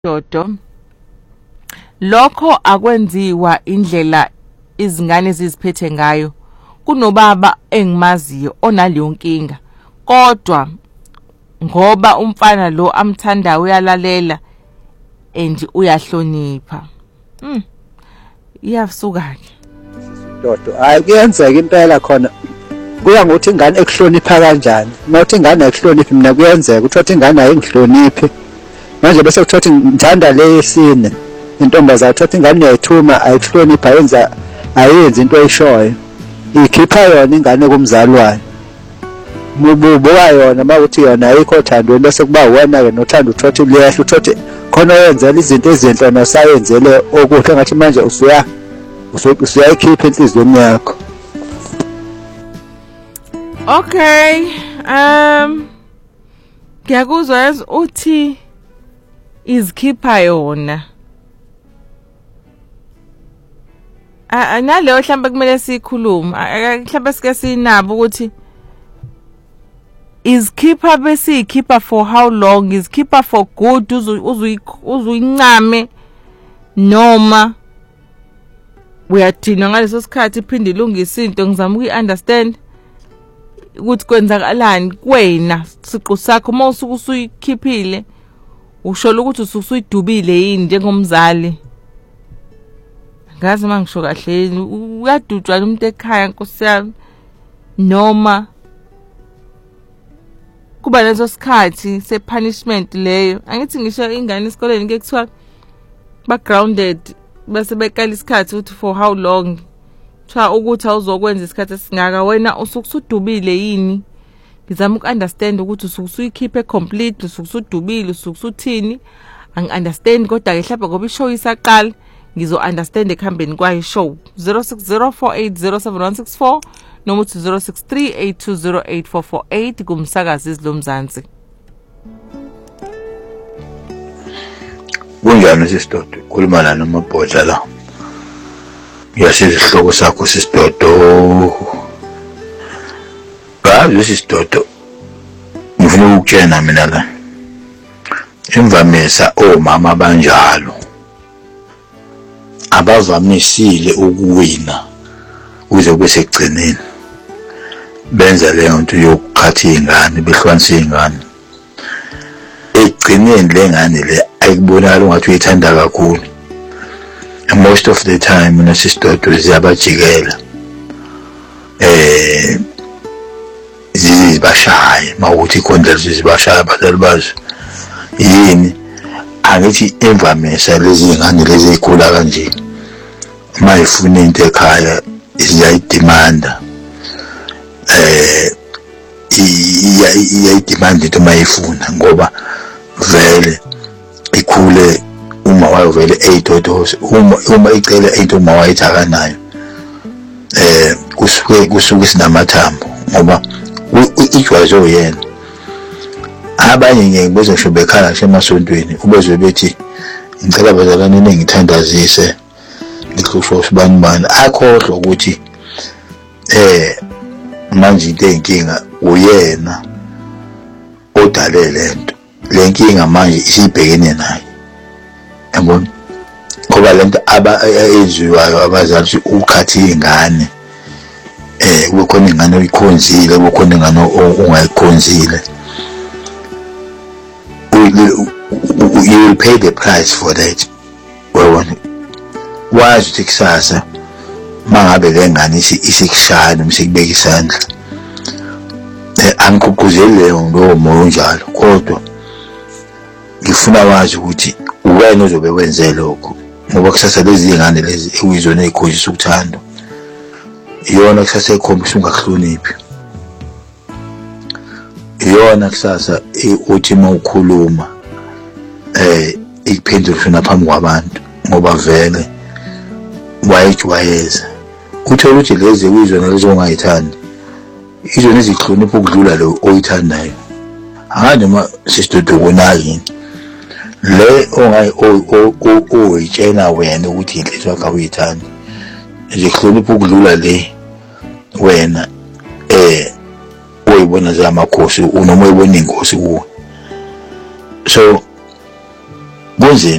Dodo, lokho akwenziwa indlela izingane eziziphethe ngayo. Kunobaba engimaziyo onaleyo nkinga, kodwa ngoba umfana lo amthandayo uyalalela and uyahlonipha. Iyasuka-ke. Dodo, hayi kuyenzeka impela khona. Kuya ngokuthi ingane ekuhlonipha kanjani. Nokuthi ingane ayihloniphi mina kuyenzeka ukuthi ingane ayingihloniphi. Manje bese kuthiwa ngithanda le yesine. Intombazana uthatha ingane yayithuma ayihlonipha ayenzi into eyishoyo. Ikhipha yona ingane kumzali wayo. Mububuka yona mawuthi yona ayikho uthandweni bese kuba wena-ke nothanda uthothi liyehla uthothi khona wenzela izinto ezinhle nosayenzele okuhle ngathi manje usuyayikhipha enhliziyweni yakho. Okay, ngiyakuzwa yazi uthi izikhipha yona. Naleyo mhlawumbe kumele sikhulume, mhlawumbe sike sinabo ukuthi izikhipha bese ikhipha for how long, izikhipha for good uzuyincame noma uyadinwa ngaleso sikhathi iphinde ilungise into. Ngizama ukuyi-understand ukuthi kwenzakalani kuwena siqu sakho uma usuke usuyikhiphile, usho ukuthi usuyidubile yini njengomzali. Ngazi mangisho kahle uyadutshwa umuntu ekhaya Nkosi yami, noma kuba leso sikhathi se-punishment leyo. Angithi ngisho ingane esikoleni ke kuthiwa ba-grounded bese beqala isikhathi ukuthi for how long, kuthiwa ukuthi awuzokwenza isikhathi esingaka. Wena usuke usudubile yini? Ngizama uku-understand ukuthi usuke usuyikhiphe completely, usuke usudubile, usuke usuthini. Angi-understand kodwa-ke mhlawumbe ngoba ishow isaqala ngizo-understand ekuhambeni kwayo ishow. 0604807164 noma uthi 0638208448 kumsakazi izilomzansi. Kunjani sisidodo? Khuluma la nomabhodla la. Ngiyasiza isihloko sakho sisidodo. Bazi sisidodo. Ngifuna ukutshena mina la. Imvamisa omama banjalo abavamisile ukuwina ukuze kube sekugcineni. Benza leyo nto yokukhatha izingane, behlukanisa izingane. Ekugcineni lengane le ayikubonakala ungathi uyithanda kakhulu. Most of the time mina sisidodo ziyabajikela. Zibashaye mawuthi ikhondla zibashaya abadala bazo. Yini angithi imvamisa lezi ngane lezi ezikhula kanje mayifuna into ekhaya ziyayidimanda. Iyayidimanda into mayifuna ngoba vele ikhule uma wayevele eyitotoza uma icela into uma wayithaka nayo. Kusuke sinamathambo ngoba ijwaze uyena. Abanye ngeke bezosho bekhala emasontweni ubezwe bethi ngicela abazalwane ningithandazise ngihlusho sibani akhohlwa ukuthi manje into eyinkinga uyena odale lento. Le nkinga manje isibhekene naye, yabona, ngoba lento eyenziwayo abazali ukukhatha izingane. Kukhona ingane oyikhonzile, kukhona ingane ungayikhonzile. You will pay the price for that. Wazi ukuthi kusasa mangabe le ngane isikushaya noma isikubeka isandla, angikhuquzeli leyo moya onjalo, kodwa ngifuna wazi ukuthi uwena ozobe wenze lokho, ngoba kusasa lezi ngane lezi ekuyizona ezikhombisa ukuthanda, iyona kusasa ekhombisa ungakuhloniphi. Iyona kusasa uthi mawukhuluma ikuphendula phambi kwabantu ngoba vele wayejwayeza. Uthola ukuthi lezi kuyizona lezi ongayithandi, izona ezihlonipha ukudlula lo oyithandayo. Angani noma sisidodo konakini le oyitshena wena ukuthi inhliziyo yakho uyithanda, zihlonipha ukudlula le wena oyibona zamakhosi noma uyibona inkosi kuwe. So kunzima.